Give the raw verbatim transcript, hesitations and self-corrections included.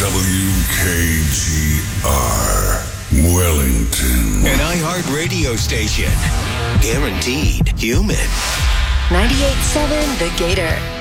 W K G R, Wellington. An iHeart radio station. Guaranteed human. ninety-eight point seven The Gator.